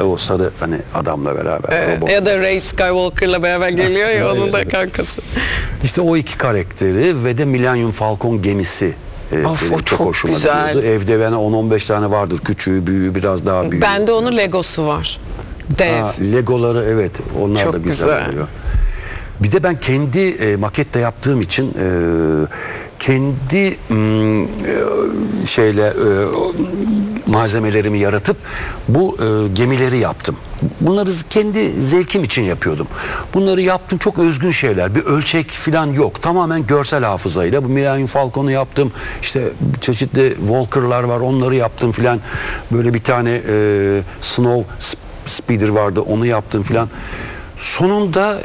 O sarı hani adamla beraber. Ya da Ray Skywalker'la beraber geliyor ya, onun da kankası. İşte o iki karakteri ve de Millennium Falcon gemisi. Of, o çok hoşuma güzel. gidiyordu. Evde bana 10-15 tane vardır. Küçüğü, büyüğü, biraz daha büyüğü. Bende onun Legosu var. Dev. Legoları evet, onlar çok da güzel oluyor. Bir de ben kendi makette yaptığım için kendi malzemelerimi yaratıp bu gemileri yaptım. Bunları kendi zevkim için yapıyordum. Bunları yaptım, çok özgün şeyler. Bir ölçek falan yok. Tamamen görsel hafızayla. Bu Millennium Falcon'u yaptım. İşte çeşitli Walker'lar var, onları yaptım filan. Böyle bir tane Snow Speeder vardı, onu yaptım filan. Sonunda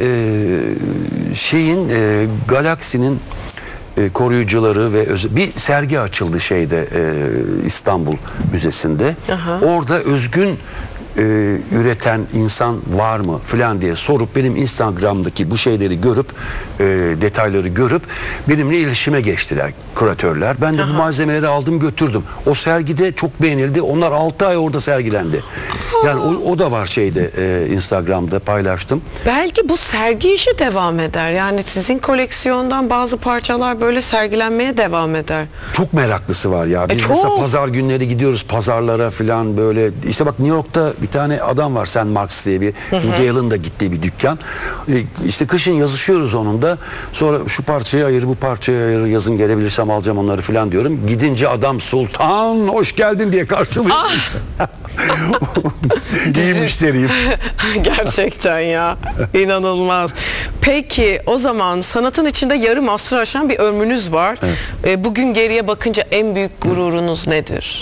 galaksinin koruyucuları ve bir sergi açıldı İstanbul Müzesi'nde. Aha. Orada özgün üreten insan var mı falan diye sorup benim Instagram'daki bu şeyleri görüp detayları görüp benimle iletişime geçtiler küratörler. Ben de bu malzemeleri aldım götürdüm. O sergide çok beğenildi. Onlar 6 ay orada sergilendi. Yani o da var Instagram'da paylaştım. Belki bu sergi işi devam eder. Yani sizin koleksiyondan bazı parçalar böyle sergilenmeye devam eder. Çok meraklısı var ya. Biz çok. mesela pazar günleri gidiyoruz pazarlara falan böyle. İşte bak New York'ta bir tane adam var, St. Mark's diye bir Woody Allen'ın da gittiği bir dükkan. İşte kışın yazışıyoruz onunla. Sonra şu parçayı ayır, bu parçayı ayır, yazın gelebilirsem alacağım onları falan diyorum. Gidince adam Sultan hoş geldin diye karşılıyor. İyi müşteriyim. Gerçekten ya. İnanılmaz. Peki o zaman sanatın içinde yarım asrı aşan bir ömrünüz var. Evet. Bugün geriye bakınca en büyük gururunuz nedir?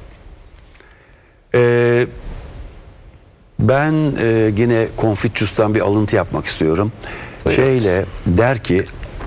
Ben yine Confucius'tan bir alıntı yapmak istiyorum. Der ki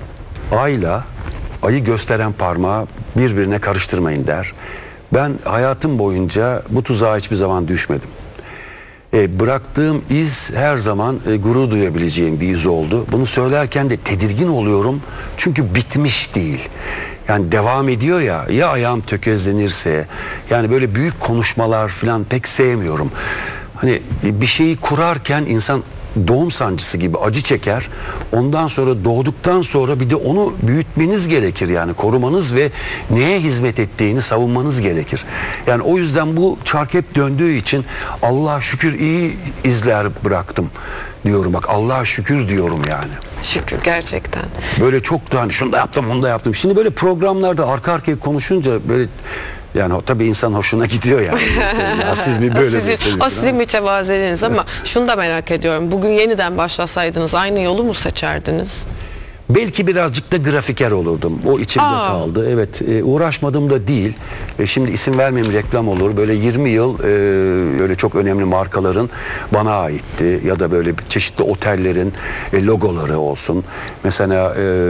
ayı gösteren parmağı birbirine karıştırmayın der. Ben hayatım boyunca bu tuzağa hiçbir zaman düşmedim. Bıraktığım iz her zaman gurur duyabileceğim bir iz oldu. Bunu söylerken de tedirgin oluyorum. Çünkü bitmiş değil. Yani devam ediyor ya ayağım tökezlenirse, yani böyle büyük konuşmalar falan pek sevmiyorum. Hani bir şeyi kurarken insan doğum sancısı gibi acı çeker. Ondan sonra doğduktan sonra bir de onu büyütmeniz gerekir, yani korumanız ve neye hizmet ettiğini savunmanız gerekir. Yani o yüzden bu çark hep döndüğü için Allah'a şükür iyi izler bıraktım diyorum. Bak Allah'a şükür diyorum yani. Şükür gerçekten. Böyle çok da hani şunu da yaptım, bunu da yaptım. Şimdi böyle programlarda arka arkaya konuşunca böyle, yani tabii insan hoşuna gidiyor yani. Siz bir böyle sizin mütevaziliğiniz ama şunu da merak ediyorum. Bugün yeniden başlasaydınız aynı yolu mu seçerdiniz? Belki birazcık da grafiker olurdum. O içimde kaldı. Evet, uğraşmadım da değil. Şimdi isim vermeyeyim, reklam olur. Böyle 20 yıl öyle çok önemli markaların bana aitti. Ya da böyle çeşitli otellerin logoları olsun. Mesela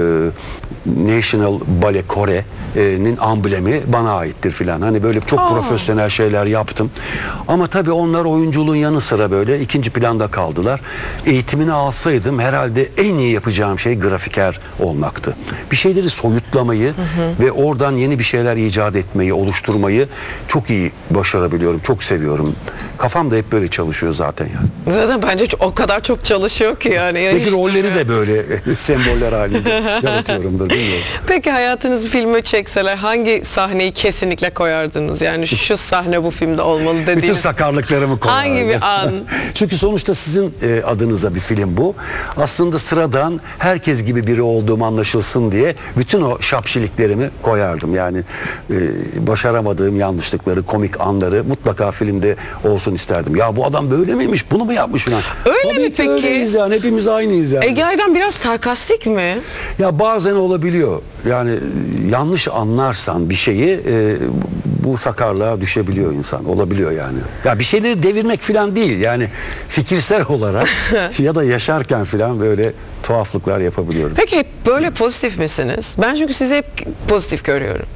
National Ballet Kore'nin amblemi bana aittir filan. Hani böyle çok profesyonel şeyler yaptım. Ama tabii onlar oyunculuğun yanı sıra böyle ikinci planda kaldılar. Eğitimini alsaydım herhalde en iyi yapacağım şey grafiker olmaktı. Bir şeyleri soyutlamayı ve oradan yeni bir şeyler icat etmeyi, oluşturmayı çok iyi başarabiliyorum. Çok seviyorum. Kafam da hep böyle çalışıyor zaten yani. Zaten bence o kadar çok çalışıyor ki yani. Peki rolleri de böyle semboller halinde yaratıyorumdur, bilmiyorum. Peki hayatınızı filme çekseler hangi sahneyi kesinlikle koyardınız? Yani şu sahne bu filmde olmalı dediğiniz. Bütün sakarlıklarımı koyardım. Hangi bir an? Çünkü sonuçta sizin adınıza bir film bu. Aslında sıradan herkes gibi biri olduğum anlaşılsın diye bütün o şapşiliklerimi koyardım. Yani başaramadığım yanlışlıkları, komik anları mutlaka filmde olsun isterdim. Ya bu adam böyle miymiş? Bunu mu yapmış falan. Öyle Tabii mi peki? Öyleyiz yani. Hepimiz aynıyız yani. Ege Aydan biraz sarkastik mi? Ya bazen olabiliyor. Yani yanlış anlarsan bir şeyi bu sakarlığa düşebiliyor insan. Olabiliyor yani. Ya bir şeyleri devirmek falan değil. Yani fikirsel olarak ya da yaşarken falan böyle tuhaflıklar yapabiliyorum. Peki hep böyle pozitif misiniz? Ben çünkü sizi hep pozitif görüyorum.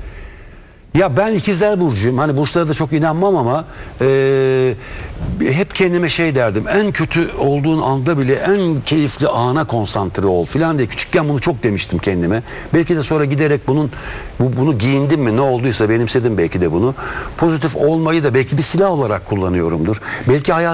Ya ben ikizler burcuyum. Hani burçlara da çok inanmam ama hep kendime şey derdim. En kötü olduğun anda bile en keyifli ana konsantre ol filan diye. Küçükken bunu çok demiştim kendime. Belki de sonra giderek bunu giyindim mi, ne olduysa benimsedim belki de bunu. Pozitif olmayı da belki bir silah olarak kullanıyorumdur. Belki hayat